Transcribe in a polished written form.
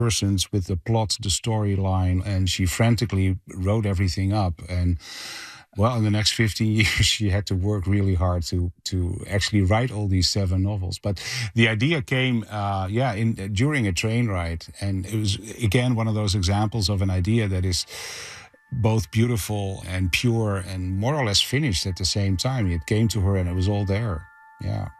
persons with the plot, the storyline, and she frantically wrote everything up. And well, in the next 15 years, she had to work really hard to actually write all these 7 novels. But the idea came, during a train ride, and it was again one of those examples of an idea that is both beautiful and pure and more or less finished at the same time. It came to her, and it was all there. Yeah.